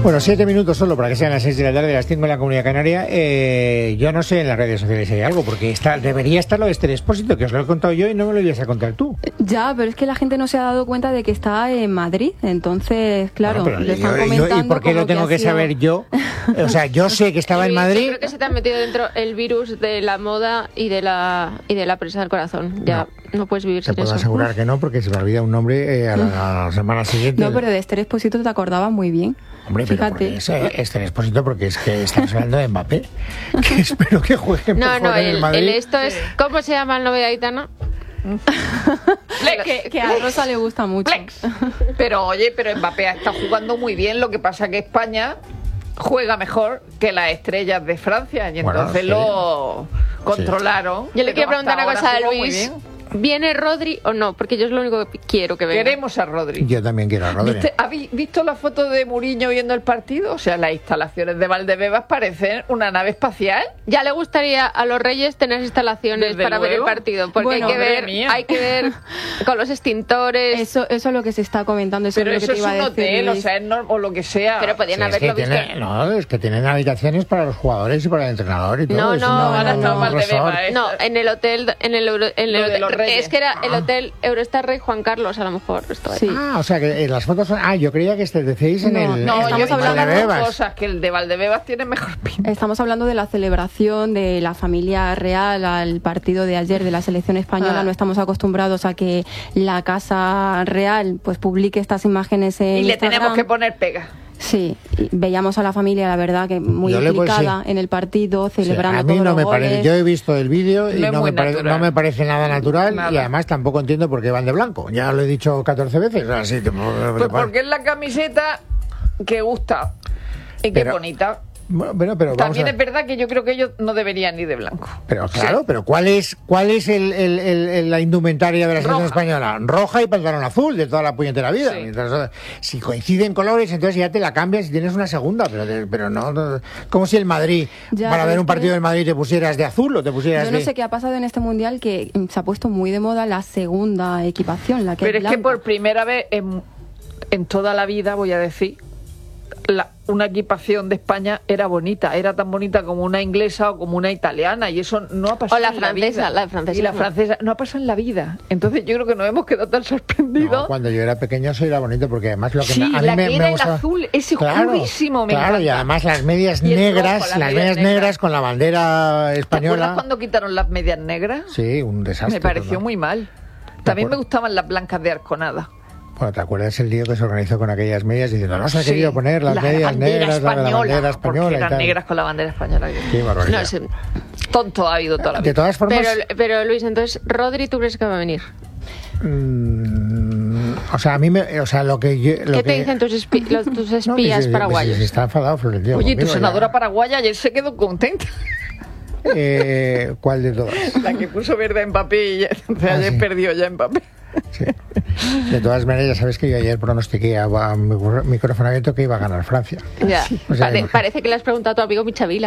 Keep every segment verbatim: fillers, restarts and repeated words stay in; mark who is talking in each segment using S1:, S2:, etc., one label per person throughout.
S1: Bueno, siete minutos solo para que sean las seis de la tarde, las cinco en la Comunidad Canaria. Eh, yo no sé en las redes sociales si hay algo, porque está, debería estar lo de Esther Expósito, que os lo he contado yo y no me lo ibas a contar tú.
S2: Ya, pero es que la gente no se ha dado cuenta de que está en Madrid, entonces, claro,
S1: Bueno,
S2: le están
S1: yo,
S2: comentando.
S1: yo, ¿y por qué lo tengo que, que sido... saber yo? O sea, yo sé que estaba en Madrid.
S3: Yo creo que se te ha metido dentro el virus de la moda y de la y de la presa del corazón. Ya no, no puedes vivir sin eso.
S1: Te puedo asegurar Uf. que no, porque se me olvida un nombre eh, a, la, a la semana siguiente.
S2: No, pero de Esther Expósito te acordabas muy bien.
S1: Hombre,
S2: Fíjate.
S1: pero es, eh, Esther Expósito porque es que estamos hablando de Mbappé, que espero que juegue
S3: No,
S1: por
S3: no,
S1: el,
S3: el,
S1: Madrid.
S3: el esto es... ¿Cómo se llama el novio de Aitana?
S2: que, que a Rosa le gusta mucho.
S4: Flex. Pero oye, pero Mbappé está jugando muy bien, lo que pasa que España juega mejor que las estrellas de Francia y
S1: bueno,
S4: entonces
S1: sí.
S4: lo controlaron.
S3: Yo le quiero preguntar una cosa a
S4: Luis.
S3: Luis. ¿Viene Rodri o no? Porque yo es lo único que quiero que venga.
S4: Queremos a Rodri.
S1: Yo también quiero a Rodri.
S4: ¿Viste, ¿Habéis visto la foto de Mourinho viendo el partido? O sea, las instalaciones de Valdebebas parecen una nave espacial.
S3: Ya le gustaría a los Reyes tener instalaciones
S4: Desde
S3: para
S4: luego.
S3: ver el partido, porque
S2: Bueno,
S3: hay que ver,
S4: mía.
S3: hay que ver con los extintores.
S2: Eso, eso es lo que se está comentando. Eso
S4: Pero
S2: es lo
S4: eso
S2: que te
S4: es
S2: iba
S4: un
S2: a decir,
S4: hotel,
S2: Luis.
S4: o sea, es no, o lo que sea.
S3: Pero podían
S1: Sí, es
S3: haberlo
S1: que
S3: visto.
S1: tiene, no, es que tienen habitaciones para los jugadores y para el entrenador y todo.
S3: No,
S1: eso
S3: no,
S1: no,
S4: ahora
S1: no,
S4: está
S1: no,
S4: Valdebebas,
S1: resort.
S4: ¿eh?
S3: No, en el hotel, en el, Euro, en el
S4: Lo de
S3: hotel,
S4: los Reyes.
S3: es que era el
S1: Ah.
S3: hotel Eurostar Rey Juan Carlos, a lo mejor. Esto
S2: Sí.
S1: Ah, o sea que en las fotos son... Ah, yo creía que este decíais en
S2: No,
S1: el...
S4: No,
S1: en
S4: yo
S2: estamos
S4: he
S2: hablando
S4: hablando
S2: de
S4: de
S1: Valdebebas.
S4: cosas que el de Valdebebas tiene mejor pinta.
S2: Estamos hablando de la celebración de la familia real al partido de ayer de la selección española.
S4: Ah.
S2: No estamos acostumbrados a que la Casa Real pues publique estas imágenes en
S4: Y le
S2: Instagram.
S4: tenemos que poner pega.
S2: Sí, y veíamos a la familia, la verdad, que muy
S1: Yo le voy-
S2: implicada
S1: sí.
S2: en el partido, celebrando
S1: Sí, a mí
S2: todos
S1: no
S2: los
S1: me
S2: goles.
S1: parece. Yo he visto el vídeo y
S4: No es
S1: no
S4: muy
S1: me, parece,
S4: natural.
S1: no me parece nada natural
S4: Nada.
S1: y además tampoco entiendo por qué van de blanco. Ya lo he dicho catorce veces. Así, te-
S4: Pues porque es la camiseta que gusta y que
S1: Pero-
S4: bonita.
S1: Bueno, pero, pero vamos
S4: También
S1: a-
S4: es verdad que yo creo que ellos no deberían ir de blanco.
S1: Pero claro, pero ¿cuál es cuál es el, el- el- el- la indumentaria de la selección
S4: Roja.
S1: española? Roja y pantalón azul de toda la puñetera vida.
S4: Sí.
S1: Mientras, si coinciden colores, entonces ya te la cambias y tienes una segunda, pero de- pero no, no- como si el Madrid,
S2: Ya,
S1: para
S2: pero
S1: ver
S2: es
S1: un partido
S2: que-
S1: del Madrid te pusieras de azul o te pusieras
S2: Yo no
S1: de...
S2: sé qué ha pasado en este mundial, que mm, se ha puesto muy de moda la segunda equipación, la que
S4: Pero
S2: es
S4: es que
S2: blanca.
S4: por primera vez en, en toda la vida, voy a decir, la, una equipación de España era bonita, era tan bonita como una inglesa o como una italiana, y eso no ha pasado
S3: O la
S4: en
S3: francesa,
S4: la vida.
S3: la francesa
S4: Y la
S3: no.
S4: francesa no ha pasado en la vida. Entonces yo creo que nos hemos quedado tan sorprendidos.
S1: No, cuando yo era pequeño eso era bonito porque además lo que
S4: Sí,
S1: me, a mí
S4: la
S1: me,
S4: que
S1: me
S4: era el
S1: gustaba-
S4: azul, ese
S1: Claro,
S4: oscurísimo, me
S1: claro, y
S4: encanta.
S1: además las medias
S4: Y el
S1: negras,
S4: rojo, las
S1: las
S4: medias
S1: medias negras,
S4: negras
S1: con la bandera
S4: ¿Te acuerdas
S1: española.
S4: cuando quitaron las medias negras?
S1: Sí, un desastre.
S4: Me pareció
S1: total.
S4: muy mal. También me
S1: acuerdo.
S4: gustaban las blancas de Arconada.
S1: Bueno, ¿te acuerdas el lío que se organizó con aquellas medias diciendo no se ha
S4: Sí,
S1: querido poner las
S4: la
S1: medias
S4: bandera
S1: negras, la, la
S4: española,
S1: bandera española
S4: porque
S1: y
S4: eran
S1: tal?
S4: negras con la bandera española.
S1: Qué barbaridad.
S3: No sé.
S4: Tonto ha habido toda la
S1: De
S4: vida.
S1: todas formas,
S3: Pero, pero Luis, entonces, Rodri, ¿tú crees que va a venir?
S1: mm, o sea, a mí me, o sea, lo que yo, lo
S3: ¿Qué
S1: que,
S3: te dicen tus, espi- los- tus
S1: No,
S3: espías
S1: que se-
S3: paraguayos?
S1: se- se está enfadado Florentino
S4: Oye, tu
S1: conmigo,
S4: senadora
S1: ya.
S4: paraguaya ayer se quedó contenta.
S1: Eh, ¿Cuál de todas?
S4: La que puso verde a Mbappé y ya-
S1: Ah,
S4: ayer
S1: sí.
S4: perdió ya Mbappé.
S1: Sí. De todas maneras, ya sabes que yo ayer pronostiqué a, a mi micrófono abierto que iba a ganar Francia.
S3: Ya.
S1: O sea,
S3: Pare-
S1: imagínate.
S3: parece que le has preguntado a tu amigo Michavila.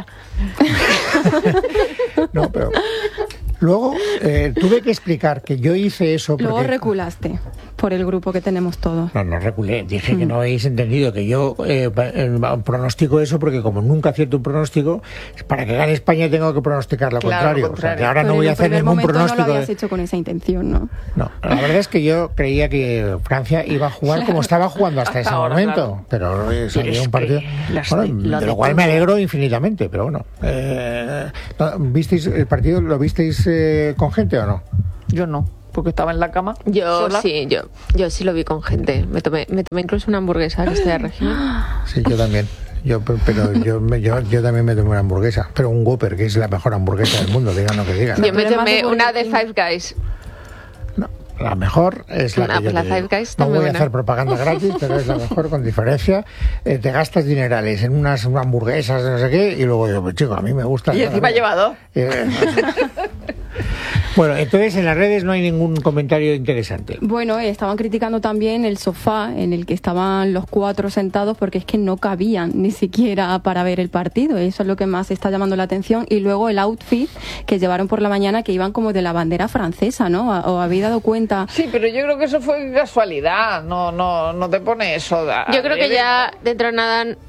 S1: No, pero luego eh, tuve que explicar que yo hice eso porque...
S2: Luego reculaste por el grupo que tenemos todos.
S1: No, no reculé. Dije que no habéis entendido que yo eh, pa- eh, pronostico eso porque como nunca acierto un pronóstico, para que gane España tengo que pronosticar lo
S4: Claro,
S1: contrario.
S4: lo
S1: O sea, que
S4: contrario.
S1: ahora
S2: Pero
S1: no voy
S2: en
S1: a
S2: un
S1: hacer
S2: primer
S1: ningún
S2: momento
S1: pronóstico.
S2: no lo
S1: de-
S2: habías hecho con esa intención, ¿no?
S1: No, la verdad es que yo creía que Francia iba a jugar como estaba jugando hasta,
S4: Hasta
S1: ese
S4: ahora,
S1: momento,
S4: claro.
S1: pero eh, salió
S4: es
S1: un partido
S4: que las
S1: bueno,
S4: de- lo
S1: de
S4: de
S1: lo cual me
S4: todo.
S1: alegro infinitamente, pero bueno, eh, no, ¿visteis el partido? ¿Lo visteis eh, con gente o no?
S4: Yo no, porque estaba en la cama.
S3: Yo
S4: sola.
S3: sí, yo, yo sí lo vi con gente. Me tomé, me tomé incluso una hamburguesa que estoy de régimen.
S1: Sí, yo también. Yo, pe- pero yo, me- yo, yo también me tomé una hamburguesa, pero un Whopper, que es la mejor hamburguesa del mundo, digan lo que digan.
S3: Yo me
S2: Pero además
S3: tomé
S2: de
S3: una de
S2: Burger
S3: Five Guys.
S1: No, la mejor es la
S3: Ah,
S1: que yo
S3: pues la
S1: te
S3: Five
S1: digo.
S3: Guys está
S1: No
S3: muy
S1: voy a
S3: buena.
S1: hacer propaganda gratis, pero es la mejor con diferencia. Eh, te gastas dinerales en unas hamburguesas, no sé qué, y luego digo, pues chico, a mí me gusta.
S4: Y encima lleva dos.
S1: Eh, Bueno, entonces en las redes no hay ningún comentario interesante.
S2: Bueno, eh, estaban criticando también el sofá en el que estaban los cuatro sentados porque es que no cabían ni siquiera para ver el partido. Eso es lo que más está llamando la atención. Y luego el outfit que llevaron por la mañana, que iban como de la bandera francesa, ¿no? ¿O habéis dado cuenta?
S4: Sí, pero yo creo que eso fue casualidad. No, no, no te pone eso. a-
S3: Yo creo que
S4: adrede.
S3: ya dentro de nada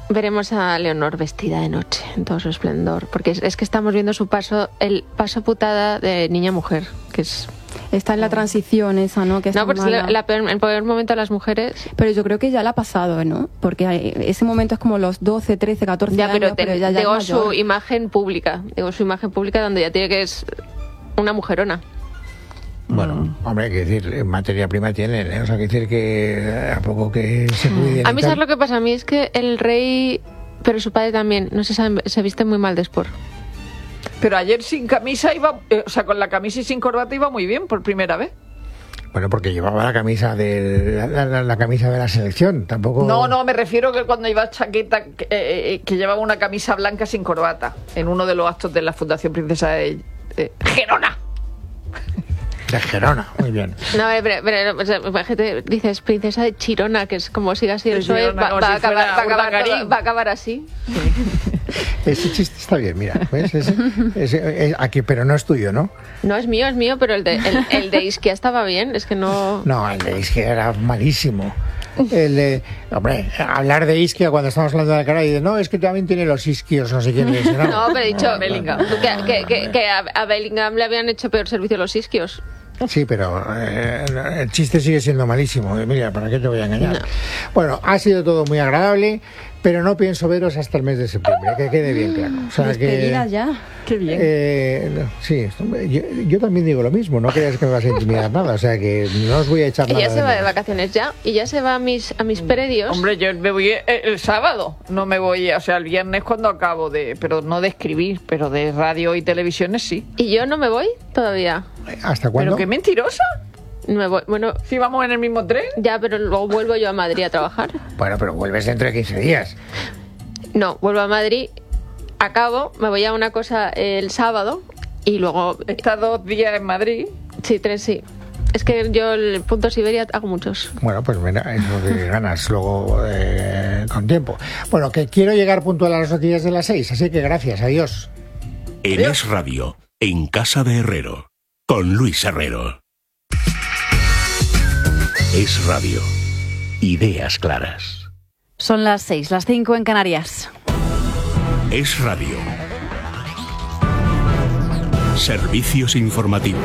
S3: veremos a Leonor vestida de noche, en todo su esplendor. Porque es, es que estamos viendo su paso, el paso putada de niña a mujer, que es...
S2: Está en la transición esa, ¿no? Que es
S3: no,
S2: tan
S3: porque es
S2: mala.
S3: la, la peor, el peor momento de las mujeres.
S2: Pero yo creo que ya la ha pasado, ¿no? Porque hay- ese momento es como los doce, trece, catorce
S3: Ya,
S2: años,
S3: pero, te-
S2: pero ya, ya
S3: digo
S2: es mayor.
S3: su imagen pública. Digo su imagen pública donde ya tiene que es una mujerona.
S1: Bueno, hombre, hay que decir, materia prima tienen, ¿eh? O sea, hay que decir que a poco que se cuiden.
S3: A
S1: y
S3: mí,
S1: tal.
S3: ¿sabes lo que pasa? A mí es que el rey, pero su padre también, no se sabe, se viste muy mal de sport.
S4: Pero ayer sin camisa iba, eh, o sea, con la camisa y sin corbata iba muy bien por primera vez.
S1: Bueno, porque llevaba la camisa de la, la- la camisa de la selección, tampoco.
S4: No, no, me refiero que cuando iba chaqueta, que, eh, eh, que llevaba una camisa blanca sin corbata, en uno de los actos de la Fundación Princesa de eh, Gerona.
S1: De Gerona, muy bien.
S3: No, pero, pero, o sea, imagínate, dices princesa de Chirona, que es como siga así el
S4: De
S3: P S O E,
S4: Girona,
S3: va,
S4: como
S3: va
S4: si
S3: a acabar,
S4: fuera
S3: va, a acabar
S4: Urdangarín.
S3: todo- va a acabar así.
S1: Ese chiste está bien, mira. ¿Ves? Ese- ese- eh, aquí, pero no es tuyo, ¿no?
S3: No, es mío, es mío, pero el de, el, el de Isquia estaba bien, es que no...
S1: No, el de Isquia era malísimo. El de, hombre, hablar de Isquia cuando estamos hablando de la cara y de no, es que también tiene los isquios, no sé quién lesionado.
S3: No, pero he dicho
S4: No, Bellingham.
S3: que, que, que, que a, a Bellingham le habían hecho peor servicio los isquios.
S1: Sí, pero eh, el chiste sigue siendo malísimo. Emilia, ¿para qué te voy a engañar?
S3: No.
S1: Bueno, ha sido todo muy agradable, pero no pienso veros hasta el mes de septiembre, que quede bien claro. O sea,
S2: Despedida
S1: que,
S2: ya.
S4: Qué bien.
S1: eh, no, sí, yo, yo también digo lo mismo, no creas que me vas a intimidar nada, o sea que no os voy a echar
S3: Y
S1: nada
S3: ya se
S1: de
S3: va de
S1: menos.
S3: vacaciones ya, y ya se va a mis, a mis predios.
S4: Hombre, yo me voy el, el sábado, no me voy, o sea, el viernes cuando acabo de, pero no de escribir, pero de radio y televisiones sí.
S3: Y yo no me voy todavía.
S1: ¿Hasta cuándo?
S4: Pero qué mentirosa.
S3: No me voy. Bueno,
S4: Si vamos en el mismo tren.
S3: ya, pero luego vuelvo yo a Madrid a trabajar.
S1: Bueno, pero vuelves dentro de quince días.
S3: No, vuelvo a Madrid, acabo, me voy a una cosa el sábado y luego...
S4: Está dos días en Madrid.
S3: Sí, tres sí. Es que yo el punto Siberia hago muchos.
S1: Bueno, pues mira, es lo que ganas luego eh, con tiempo. Bueno, que quiero llegar puntual a las noticias de las seis, así que gracias, adiós.
S5: En Es Radio, en Casa de Herrero, con Luis Herrero. Es Radio. Ideas claras.
S6: Son las seis, las cinco en Canarias.
S5: Es Radio. Servicios informativos.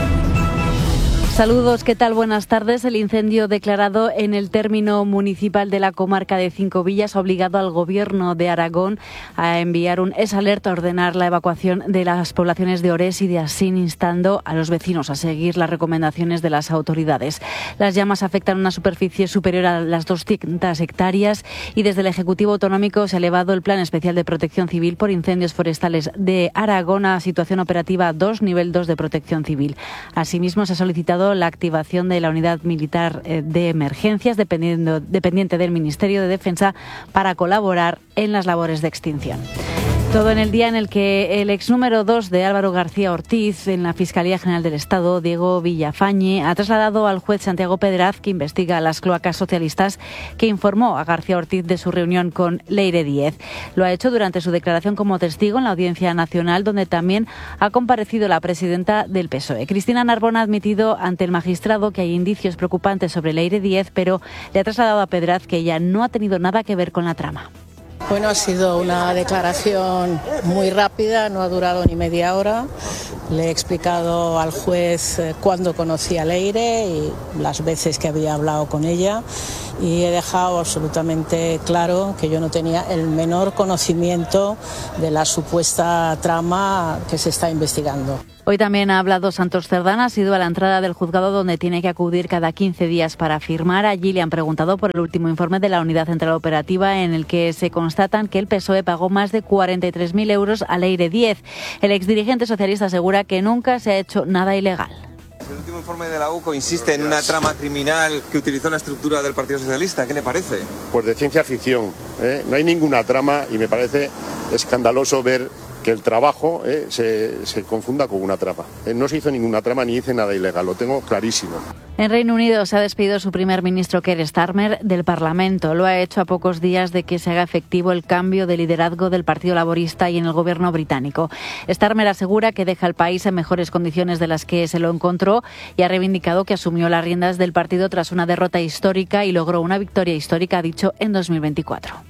S6: Saludos, ¿qué tal? Buenas tardes. El incendio declarado en el término municipal de la comarca de Cinco Villas ha obligado al Gobierno de Aragón a enviar un es-alerta a ordenar la evacuación de las poblaciones de Orés y de Asín, instando a los vecinos a seguir las recomendaciones de las autoridades. Las llamas afectan una superficie superior a las doscientas hectáreas y desde el Ejecutivo Autonómico se ha elevado el Plan Especial de Protección Civil por Incendios Forestales de Aragón a situación operativa dos, nivel dos de protección civil. Asimismo, se ha solicitado la activación de la unidad militar de emergencias dependiendo, dependiente del Ministerio de Defensa para colaborar en las labores de extinción. Todo en el día en el que el ex número dos de Álvaro García Ortiz en la Fiscalía General del Estado, Diego Villafañe, ha trasladado al juez Santiago Pedraz, que investiga las cloacas socialistas, que informó a García Ortiz de su reunión con Leire Díez. Lo ha hecho durante su declaración como testigo en la Audiencia Nacional, donde también ha comparecido la presidenta del P S O E. Cristina Narbona ha admitido ante el magistrado que hay indicios preocupantes sobre Leire Díez, pero le ha trasladado a Pedraz que ella no ha tenido nada que ver con la trama.
S7: Bueno, ha sido una declaración muy rápida, no ha durado ni media hora. Le he explicado al juez eh, cuándo conocí a Leire y las veces que había hablado con ella, y he dejado absolutamente claro que yo no tenía el menor conocimiento de la supuesta trama que se está investigando.
S6: Hoy también ha hablado Santos Cerdán, ha sido a la entrada del juzgado donde tiene que acudir cada quince días para firmar. Allí le han preguntado por el último informe de la Unidad Central Operativa en el que se constatan que el P S O E pagó más de cuarenta y tres mil euros a Leire Díez. El exdirigente socialista asegura que nunca se ha hecho nada ilegal.
S8: El último informe de la U C O insiste en una trama criminal que utilizó la estructura del Partido Socialista. ¿Qué le parece?
S9: Pues de ciencia ficción, ¿eh? No hay ninguna trama y me parece escandaloso ver que el trabajo eh, se, se confunda con una trama. Eh, no se hizo ninguna trama ni hice nada ilegal, lo tengo clarísimo.
S6: En Reino Unido se ha despedido su primer ministro, Keir Starmer, del Parlamento. Lo ha hecho a pocos días de que se haga efectivo el cambio de liderazgo del Partido Laborista y en el gobierno británico. Starmer asegura que deja al país en mejores condiciones de las que se lo encontró y ha reivindicado que asumió las riendas del partido tras una derrota histórica y logró una victoria histórica, ha dicho, en dos mil veinticuatro.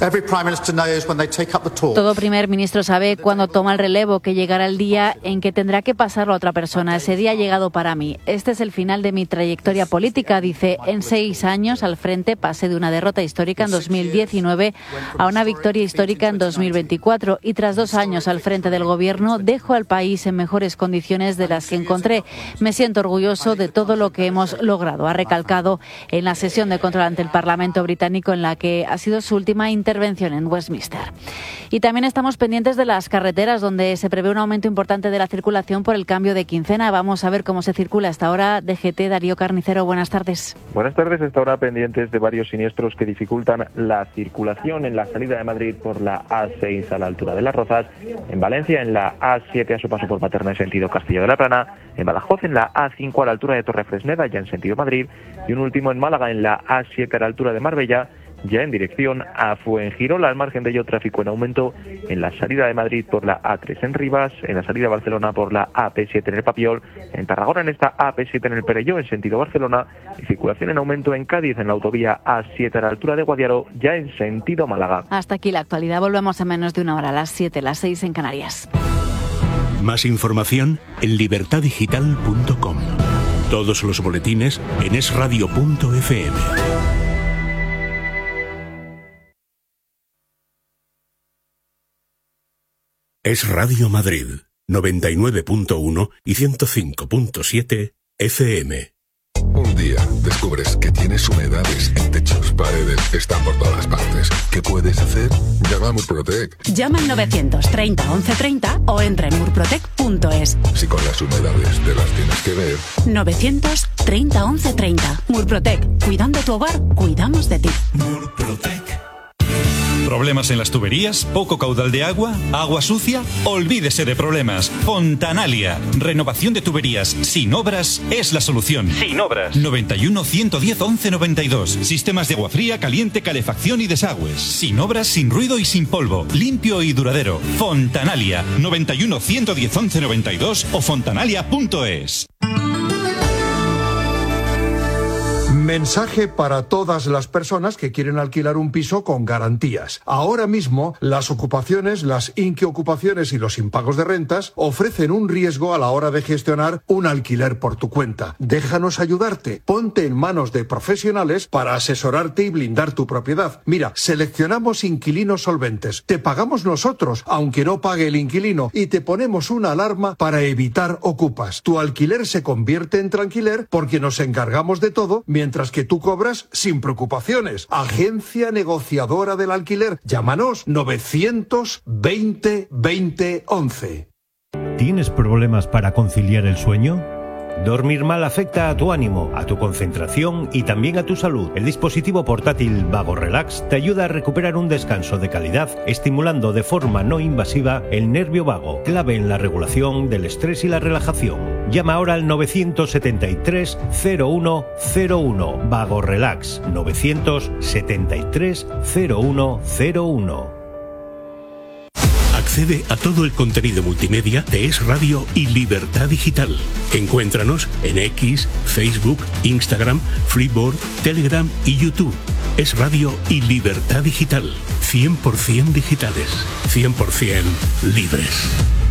S6: Todo primer ministro sabe cuando toma el relevo que llegará el día en que tendrá que pasarlo a otra persona. Ese día ha llegado para mí. Este es el final de mi trayectoria política, dice. En seis años al frente pasé de una derrota histórica en dos mil diecinueve a una victoria histórica en dos mil veinticuatro y tras dos años al frente del gobierno dejo al país en mejores condiciones de las que encontré. Me siento orgulloso de todo lo que hemos logrado, ha recalcado en la sesión de control ante el Parlamento británico en la que ha sido su última intervención en Westminster. Y también estamos pendientes de las carreteras, donde se prevé un aumento importante de la circulación por el cambio de quincena. Vamos a ver cómo se circula hasta ahora. D G T, Darío Carnicero, buenas tardes.
S10: Buenas tardes. Hasta ahora pendientes de varios siniestros que dificultan la circulación en la salida de Madrid por la A seis a la altura de Las Rozas, en Valencia en la A siete a su paso por Paterna en sentido Castillo de la Plana, en Badajoz en la A cinco a la altura de Torrefresneda ya en sentido Madrid y un último en Málaga en la A siete a la altura de Marbella ya en dirección a Fuengirola. Al margen de ello, tráfico en aumento en la salida de Madrid por la A tres en Rivas, en la salida de Barcelona por la A P siete en el Papiol, en Tarragona en esta A P siete en el Perelló en sentido Barcelona y circulación en aumento en Cádiz en la autovía A siete a la altura de Guadiaro ya en sentido Málaga.
S6: Hasta aquí la actualidad. Volvemos en menos de una hora, a las siete, las seis en Canarias.
S5: Más información en libertad digital punto com. Todos los boletines en es radio punto efe eme. Es Radio Madrid, noventa y nueve punto uno y ciento cinco punto siete efe eme.
S11: Un día descubres que tienes humedades en techos, paredes, están por todas partes. ¿Qué puedes hacer? Llama a Murprotec.
S12: Llama al novecientos treinta once treinta o entra en murprotec punto es.
S11: Si con las humedades te las tienes que ver.
S12: novecientos treinta once treinta. Murprotec. Cuidando tu hogar, cuidamos de ti.
S13: Murprotec. ¿Problemas en las tuberías? ¿Poco caudal de agua? ¿Agua sucia? Olvídese de problemas. Fontanalia. Renovación de tuberías sin obras es la solución. Sin obras. noventa y uno, ciento diez, once noventa y dos. Sistemas de agua fría, caliente, calefacción y desagües. Sin obras, sin ruido y sin polvo. Limpio y duradero. Fontanalia. noventa y uno, ciento diez, once noventa y dos o fontanalia punto es.
S14: Mensaje para todas las personas que quieren alquilar un piso con garantías. Ahora mismo, las ocupaciones, las inquiocupaciones y los impagos de rentas ofrecen un riesgo a la hora de gestionar un alquiler por tu cuenta. Déjanos ayudarte. Ponte en manos de profesionales para asesorarte y blindar tu propiedad. Mira, seleccionamos inquilinos solventes. Te pagamos nosotros, aunque no pague el inquilino, y te ponemos una alarma para evitar ocupas. Tu alquiler se convierte en tranquiler porque nos encargamos de todo, mientras que tú cobras sin preocupaciones. Agencia negociadora del alquiler. Llámanos novecientos veinte veinte once.
S15: ¿Tienes problemas para conciliar el sueño? Dormir mal afecta a tu ánimo, a tu concentración y también a tu salud. El dispositivo portátil Vago Relax te ayuda a recuperar un descanso de calidad, estimulando de forma no invasiva el nervio vago, clave en la regulación del estrés y la relajación. Llama ahora al novecientos setenta y tres cero uno cero uno. Vago Relax, novecientos setenta y tres cero uno cero uno.
S5: Accede a todo el contenido multimedia de Es Radio y Libertad Digital. Encuéntranos en X, Facebook, Instagram, Freeboard, Telegram y YouTube. Es Radio y Libertad Digital. cien por ciento digitales, cien por ciento libres.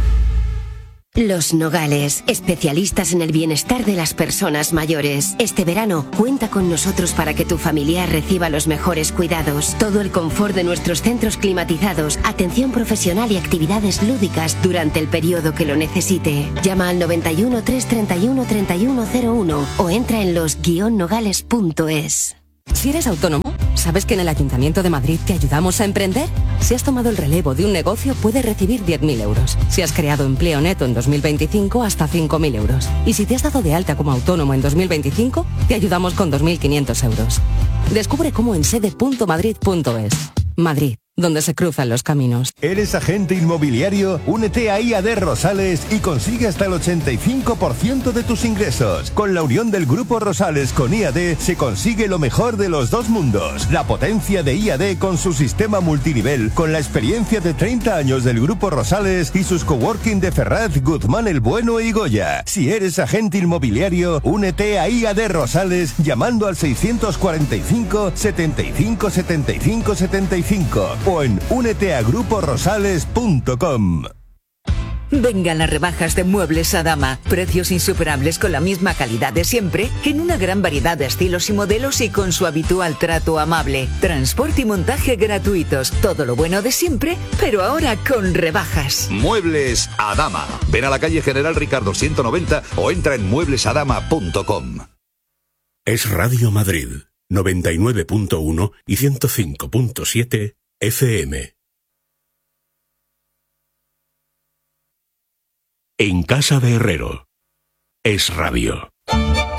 S16: Los Nogales, especialistas en el bienestar de las personas mayores. Este verano, cuenta con nosotros para que tu familiar reciba los mejores cuidados. Todo el confort de nuestros centros climatizados, atención profesional y actividades lúdicas durante el periodo que lo necesite. Llama al noventa y uno, trescientos treinta y uno, treinta y uno cero uno o entra en los guion nogales punto es.
S17: Si eres autónomo, ¿sabes que en el Ayuntamiento de Madrid te ayudamos a emprender? Si has tomado el relevo de un negocio, puedes recibir diez mil euros. Si has creado empleo neto en dos mil veinticinco, hasta cinco mil euros. Y si te has dado de alta como autónomo en dos mil veinticinco, te ayudamos con dos mil quinientos euros. Descubre cómo en sede punto madrid punto es. Madrid, donde se cruzan los caminos.
S18: ¿Eres agente inmobiliario? Únete a I A D Rosales y consigue hasta el ochenta y cinco por ciento de tus ingresos. Con la unión del Grupo Rosales con I A D se consigue lo mejor de los dos mundos. La potencia de I A D con su sistema multinivel, con la experiencia de treinta años del Grupo Rosales y sus coworking de Ferraz, Guzmán el Bueno y Goya. Si eres agente inmobiliario, únete a I A D Rosales llamando al seiscientos cuarenta y cinco, setenta y cinco, setenta y cinco, setenta y cinco. o en únete a grupo rosales punto com.
S19: Vengan las rebajas de Muebles Adama. Precios insuperables con la misma calidad de siempre, en una gran variedad de estilos y modelos y con su habitual trato amable. Transporte y montaje gratuitos. Todo lo bueno de siempre, pero ahora con rebajas.
S20: Muebles Adama. Ven a la calle General Ricardo ciento noventa o entra en muebles adama punto com.
S5: Es Radio Madrid, noventa y nueve punto uno y ciento cinco punto siete F M. En casa de Herrero. Es Radio.